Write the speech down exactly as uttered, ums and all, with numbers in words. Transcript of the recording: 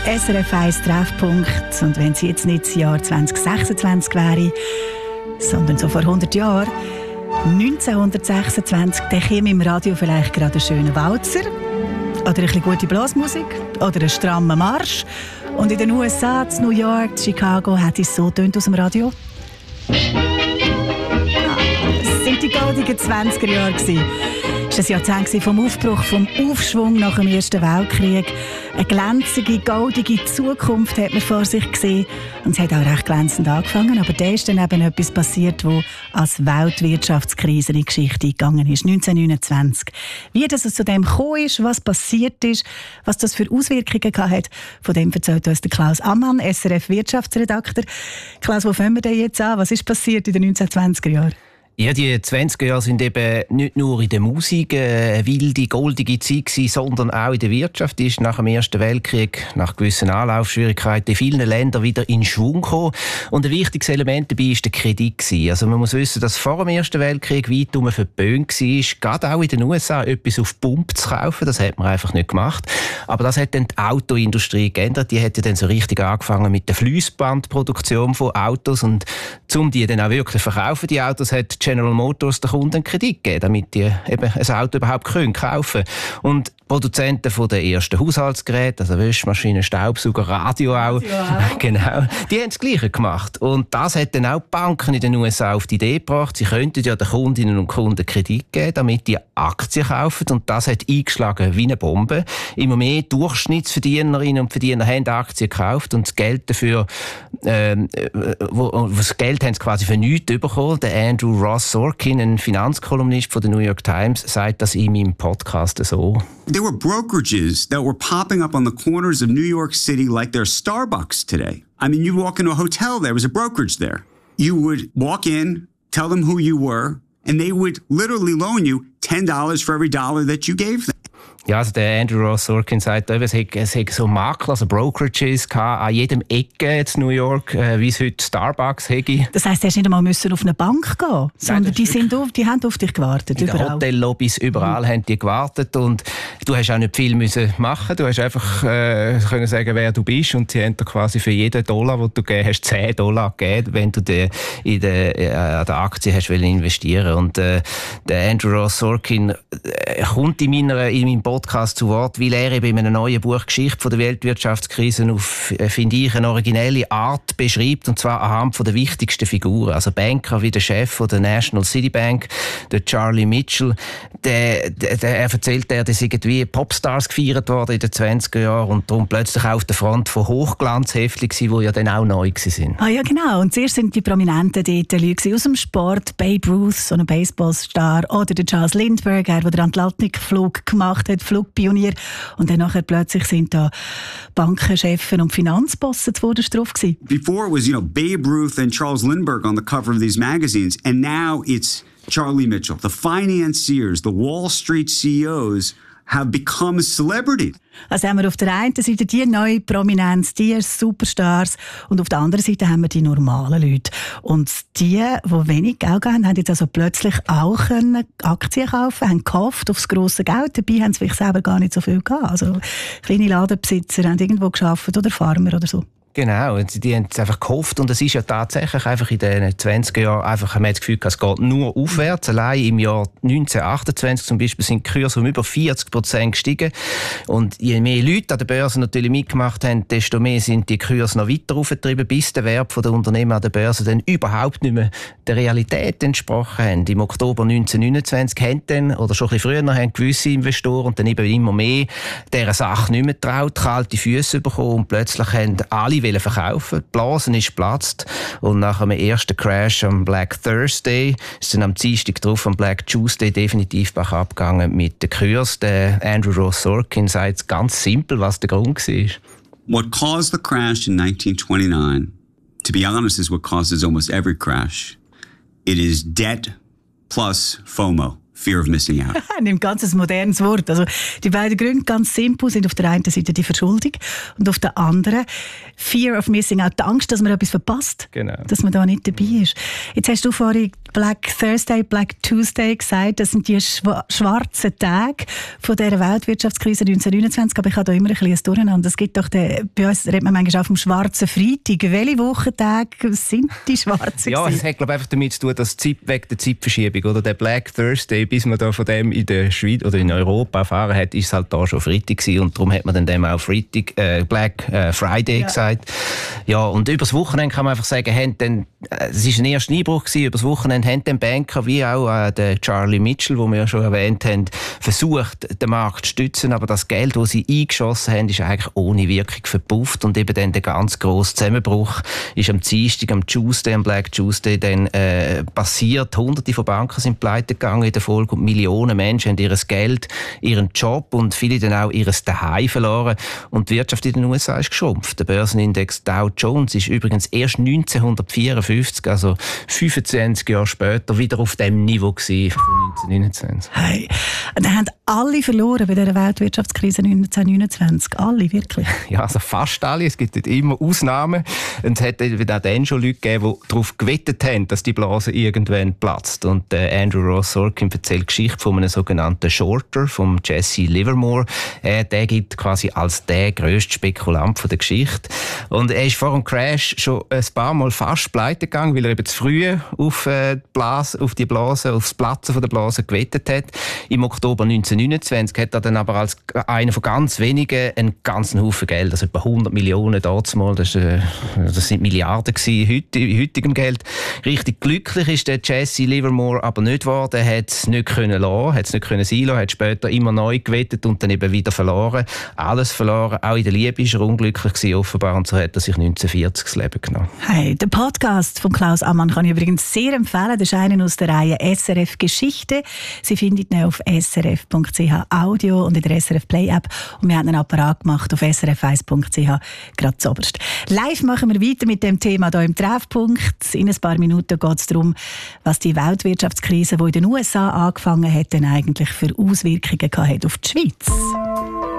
S R F eins Treffpunkt. Und wenn es jetzt nicht das Jahr zwanzig sechsundzwanzig wäre, sondern so vor hundert Jahren, neunzehnhundertsechsundzwanzig, dann käme im Radio vielleicht gerade einen schönen Walzer oder ein bisschen gute Blasmusik oder einen strammen Marsch. Und in den U S A, in New York, Chicago, hat es so tönt aus dem Radio. Das sind die goldigen zwanziger Jahre. Es war das Jahrzehnt vom Aufbruch, vom Aufschwung nach dem Ersten Weltkrieg. Eine glänzige, goldige Zukunft hat man vor sich gesehen. Und es hat auch recht glänzend angefangen. Aber da ist dann eben etwas passiert, das als Weltwirtschaftskrise in die Geschichte eingegangen ist. neunzehnhundertneunundzwanzig. Wie das zu dem gekommen ist, was passiert ist, was das für Auswirkungen hatte, von dem erzählt uns der Klaus Ammann, S R F-Wirtschaftsredakteur. Klaus, wo fangen wir denn jetzt an? Was ist passiert in den neunzehnhundertzwanziger Jahren? Ja, die zwanziger Jahre sind eben nicht nur in der Musik eine wilde, goldige Zeit gewesen, sondern auch in der Wirtschaft. Die ist nach dem Ersten Weltkrieg, nach gewissen Anlaufschwierigkeiten in vielen Ländern wieder in Schwung gekommen. Und ein wichtiges Element dabei war der Kredit gewesen. Also man muss wissen, dass vor dem Ersten Weltkrieg weit um verböhnt war, gerade auch in den U S A etwas auf Pump zu kaufen. Das hat man einfach nicht gemacht. Aber das hat dann die Autoindustrie geändert. Die hat ja dann so richtig angefangen mit der Fliessbandproduktion von Autos. Und um die dann auch wirklich zu verkaufen, die Autos, hat General Motors den Kunden einen Kredit geben, damit die eben ein Auto überhaupt können kaufen können. Und Produzenten von den ersten Haushaltsgeräten, also Wäschmaschinen, Staubsauger, Radio auch, ja. Genau, die haben das Gleiche gemacht. Und das hat dann auch die Banken in den U S A auf die Idee gebracht, sie könnten ja den Kundinnen und Kunden Kredit geben, damit die Aktien kaufen. Und das hat eingeschlagen wie eine Bombe. Immer mehr Durchschnittsverdienerinnen und Verdiener haben Aktien gekauft und das Geld dafür, äh, wo, das Geld haben sie quasi für nichts bekommen. Der Andrew Ross Sorkin, ein Finanzkolumnist von der New York Times, sagt das in meinem Podcast so. There were brokerages that were popping up on the corners of New York City like there's Starbucks today. I mean, you walk into a hotel, there was a brokerage there. You would walk in, tell them who you were, and they would literally loan you ten dollars for every dollar that you gave them. Ja, also der Andrew Ross Sorkin sagt, es hat so Makler, also Brokerages an jedem Ecke in New York, wie es heute Starbucks hätte. Das heisst, du musst nicht einmal auf eine Bank gehen, sondern Nein, die, sind auf, die haben auf dich gewartet. In überall. den Hotellobbys, überall mhm. haben die gewartet und du hast auch nicht viel müssen machen. Du hast einfach äh, können sagen, wer du bist und sie haben dir quasi für jeden Dollar, den du gegeben hast, zehn Dollar gegeben, wenn du die, in der, äh, an der Aktie hast investieren. Und äh, der Andrew Ross Sorkin äh, kommt in, meiner, in meinem Podcast zu Wort, weil er eben in einem neuen Buch Geschichte von der Weltwirtschaftskrise auf, finde ich, eine originelle Art beschreibt, und zwar anhand von der wichtigsten Figuren. Also Banker wie der Chef von der National City Bank, der Charlie Mitchell, der, der, der er erzählt, er, dass irgendwie Popstars gefeiert worden in den zwanziger Jahren und darum plötzlich auf der Front von Hochglanzheftchen gewesen, die ja dann auch neu waren. Ah ja, genau. Und zuerst sind die Prominenten dort Leute aus dem Sport, Babe Ruth, so ein Baseballstar, oder der Charles Lindbergh, der den Atlantikflug gemacht hat, Flugpionier. Und dann nachher plötzlich sind da Bankenchefs und Finanzbossen zuvorderst drauf gewesen. Before it was, you know, Babe Ruth and Charles Lindbergh on the cover of these magazines, and now it's Charlie Mitchell. The financiers, the Wall Street C E Os have become celebrities. Also haben wir auf der einen Seite die neue Prominenz, die Superstars, und auf der anderen Seite haben wir die normalen Leute. Und die, die wenig Geld haben, haben jetzt also plötzlich auch Aktien kaufen, haben gehofft aufs grosse Geld. Dabei haben sie vielleicht selber gar nicht so viel gehabt. Also kleine Ladenbesitzer haben irgendwo gearbeitet oder Farmer oder so. Genau, die haben es einfach gehofft, und es ist ja tatsächlich einfach in den zwanziger Jahren einfach, haben wir das Gefühl, es geht nur aufwärts. Allein im Jahr neunzehnhundertachtundzwanzig zum Beispiel sind die Kurse um über vierzig Prozent gestiegen, und je mehr Leute an der Börse natürlich mitgemacht haben, desto mehr sind die Kurse noch weiter aufgetrieben, bis der Wert der Unternehmen an der Börse dann überhaupt nicht mehr der Realität entsprochen haben. Im Oktober neunzehnhundertneunundzwanzig haben dann, oder schon ein bisschen früher, haben gewisse Investoren und dann eben immer mehr dieser Sache nicht mehr getraut, kalte Füße bekommen, und plötzlich haben alle wollen verkaufen. Die Blase ist geplatzt, und nach einem ersten Crash am Black Thursday ist dann am Dienstag drauf, am Black Tuesday, definitiv bergab gegangen mit den Kursen. Der Andrew Ross Sorkin sagt ganz simpel, was der Grund war. What caused the crash in nineteen twenty-nine, to be honest, is what causes almost every crash. It is debt plus FOMO. Fear of missing out. Ein ganz modernes Wort. Also die beiden Gründe, ganz simpel, sind auf der einen Seite die Verschuldung und auf der anderen Fear of missing out, die Angst, dass man etwas verpasst, genau. dass man da nicht dabei ist. Jetzt hast du vorhin Black Thursday, Black Tuesday gesagt. Das sind die schwa- schwarzen Tage von dieser Weltwirtschaftskrise neunzehnhundertneunundzwanzig. Aber ich habe da immer ein bisschen ein Durcheinander. Es gibt doch den, bei uns redet man manchmal auch vom schwarzen Freitag. Welche Wochentage sind die schwarzen? Ja, es hat glaube ich einfach damit zu tun, dass die Zeit, wegen der Zeitverschiebung oder der Black Thursday, bis man da von dem in der Schweiz oder in Europa erfahren hat, ist es halt da schon Freitag gewesen und darum hat man dann dem auch Freitag, äh, Black äh, Friday ja. gesagt. Ja, und übers Wochenende kann man einfach sagen, haben dann, äh, es ist ein erster Einbruch gewesen, übers Wochenende haben dann Banker wie auch äh, der Charlie Mitchell, den wir ja schon erwähnt haben, versucht, den Markt zu stützen, aber das Geld, das sie eingeschossen haben, ist eigentlich ohne Wirkung verpufft und eben dann der ganz grosse Zusammenbruch ist am Dienstag, am Tuesday, am Black Tuesday dann äh, passiert. Hunderte von Banken sind pleite gegangen in der Folge und Millionen Menschen haben ihr Geld, ihren Job und viele dann auch ihr Daheim verloren und die Wirtschaft in den U S A ist geschrumpft. Der Börsenindex Dow Jones ist übrigens erst neunzehnhundertvierundfünfzig, also fünfundzwanzig Jahre später, wieder auf dem Niveau gewesen von neunzehnhundertneunundzwanzig. Hey, da haben alle verloren bei dieser Weltwirtschaftskrise neunzehnhundertneunundzwanzig. Alle, wirklich? Ja, also fast alle. Es gibt immer Ausnahmen. Und es hat auch dann schon Leute gegeben, die darauf gewettet haben, dass die Blase irgendwann platzt. Und äh, Andrew Ross Sorkin erzählt die Geschichte von einem sogenannten Shorter, von Jesse Livermore. Äh, der gilt quasi als der grösste Spekulant von der Geschichte. Und er ist vor dem Crash schon ein paar Mal fast pleite gegangen, weil er eben zu früh auf, äh, die Blase, auf die Blase, aufs Platzen von der Blase gewettet hat. Im Oktober neunzehnhundertneunundzwanzig hat er dann aber als einer von ganz wenigen einen ganzen Haufen Geld, also etwa hundert Millionen damals, das, äh, das sind Milliarden gewesen, heute, in heutigem Geld. Richtig glücklich ist der Jesse Livermore aber nicht geworden. Er hat es nicht können lassen, hat es nicht können sein lassen, hat später immer neu gewettet und dann eben wieder verloren. Alles verloren, auch in der Liebe ist er unglücklich gewesen, offenbar, und so hat er sich neunzehnhundertvierzig das Leben genommen. Hey, den Podcast von Klaus Ammann kann ich übrigens sehr empfehlen. Das ist einer aus der Reihe S R F Geschichte. Sie findet ihn auf s r f punkt c h Audio und in der S R F Play App. Und wir haben einen Apparat gemacht auf s r f eins punkt c h, gerade zuoberst. Live machen wir weiter mit dem Thema hier im Treffpunkt. In ein paar Minuten geht es darum, was die Weltwirtschaftskrise, die in den U S A angefangen hat, denn eigentlich für Auswirkungen hat auf die Schweiz.